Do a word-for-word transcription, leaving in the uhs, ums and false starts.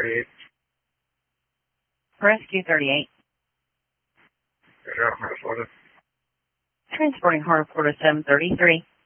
thirty-eight. Rescue thirty-eight. Roger, Heart of Florida. Transporting Heart of Florida seven thirty-three.